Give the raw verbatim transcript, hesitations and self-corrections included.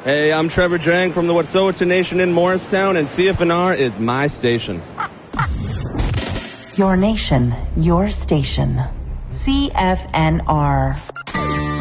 Hey, I'm Trevor Drang from the Wet'suwet'en Nation in Morristown, and C F N R is my station. Your nation, your station. C F N R.